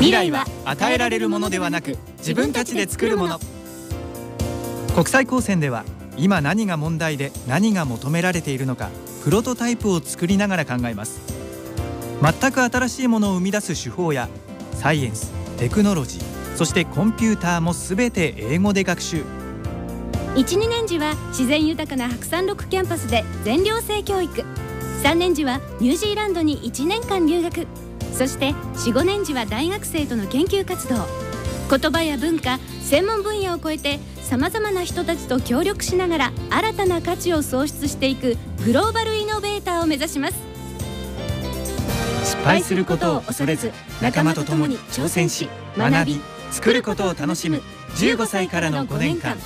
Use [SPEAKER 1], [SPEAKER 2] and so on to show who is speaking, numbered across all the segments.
[SPEAKER 1] 未来は与えられるものではなく、自分たちで作るもの。国際高専では今何が問題で何が求められているのか、プロトタイプを作りながら考えます。全く新しいものを生み出す手法やサイエンス、テクノロジー、そしてコンピューターもすべて英語で学習。
[SPEAKER 2] 1、2年時は自然豊かな白山6キャンパスで全寮制教育。3年時はニュージーランドに1年間留学。そして4、5年時は大学生との研究活動。言葉や文化、専門分野を超えてさまざまな人たちと協力しながら新たな価値を創出していくグローバルイノベーターを目指します。
[SPEAKER 1] 失敗することを恐れず、仲間と共に挑戦し、学び、作ることを楽しむ15歳からの5年間。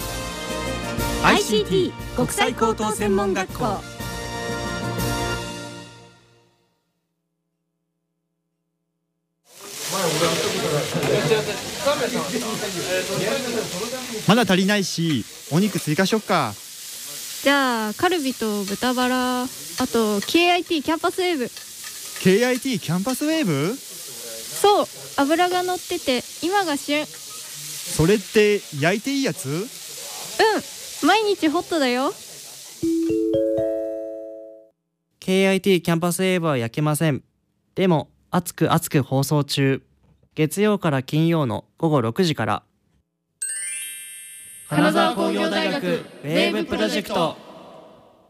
[SPEAKER 1] ICT 国際高等専門学校。
[SPEAKER 3] まだ足りないし、お肉追加しよっか。
[SPEAKER 4] じゃあカルビと豚バラ、あと KIT キャンパスウェーブ。
[SPEAKER 3] KIT キャンパスウェーブ？
[SPEAKER 4] そう、脂が乗ってて今が旬。
[SPEAKER 3] それって焼いていいやつ？
[SPEAKER 4] 毎日ホットだよ。
[SPEAKER 5] KIT キャンパスウェーブは焼けません。でも熱く熱く放送中。月曜から金曜の午後6時から。金沢工業大学ウェーブプロジェクト。